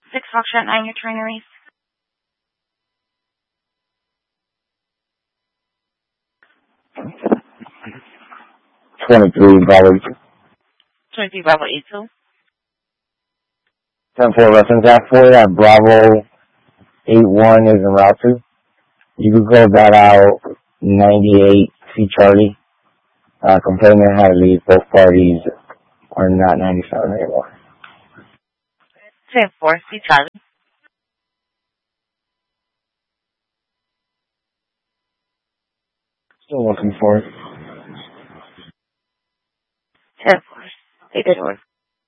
6 Foxtrot 9, you're trying to race. 23 Bravo 82. 23 Bravo 82. 10-4 reference app for you at Bravo 81 is en route to. You could close that out 98 C Charlie. Complaining had to leave. Both parties are not 97 anymore. 10-4, C Charlie. Still looking for it. 10-4. They did work.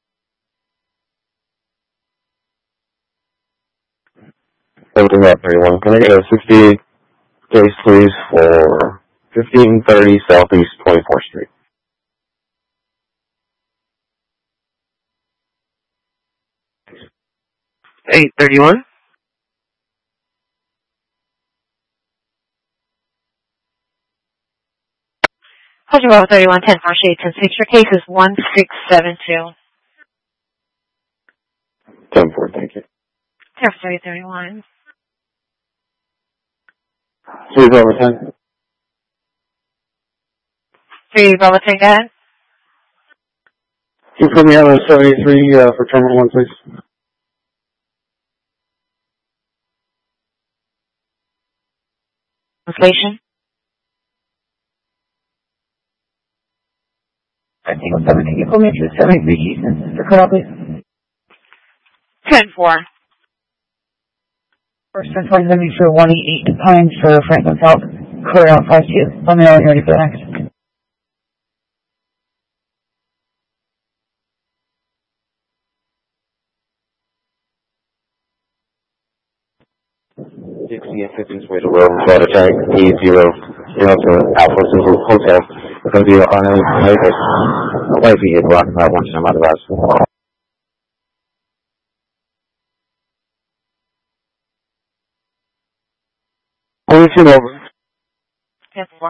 Everything up, 31. Can I get a 60 case, please, for 1530 Southeast 24th Street? $831. Hold Bravo 31, 10-4, shade 10-6. Your case is 1672. 10-4, thank you. 10-4, 31. Please over 10. 3 Bravo 10, go ahead. Can you put me on 73 for Terminal 1, please? Translation. I think I'm coming in. You call me to 73. For cut off, please. 10-4. First, 10-4, let me for 188 Pines for Franklin South. Clear out 5-2. Let me know when you're ready for the next. Dixie and 50's way to road, water tank, E0, to Alpha Central Hotel. It's going to be on a Lakers. Wifey hit rock about one time out of us. Only 2 over. 10-4.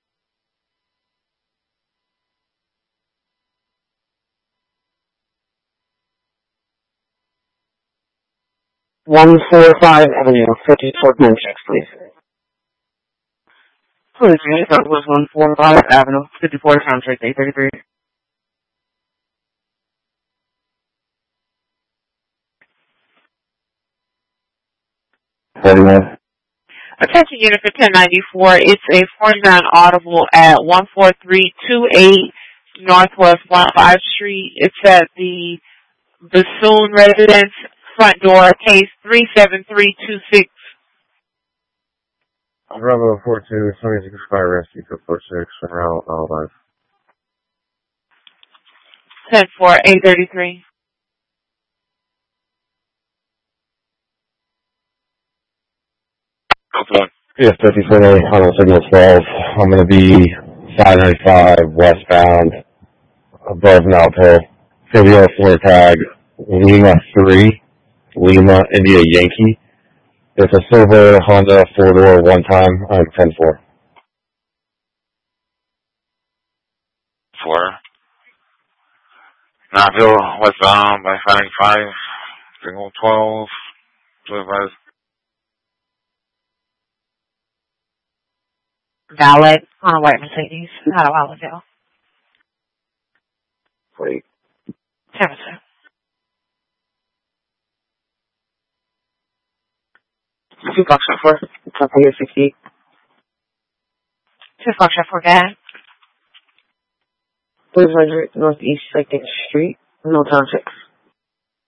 One 145 Avenue, 54 checks, please. Please, that was 145 Avenue, 54 contract, 833. Attention unit for 1094. It's a 49 audible at 14328 Northwest 15 Street. It's at the Bassoon Residence, front door, case 37326. Bravo 42, 26 Fire Rescue, 46, en route, all live. 10-4, 833. Yeah, 54A, Honda Signal 12. I'm going to be 595 westbound, above Mount Hill. It's going to be on a floor tag, Lima 3, Lima, India, Yankee. It's a silver Honda 4-door one time. I'm 10-4. 4. Knoxville, westbound by 595, Signal 12, 25. Valid on a white Mercedes, not a while ago. Wait. 10-4. 2 Foxtrot 4, top of 68. 2 Foxtrot 4, go ahead. Please measure Northeast 2nd Street, no town checks.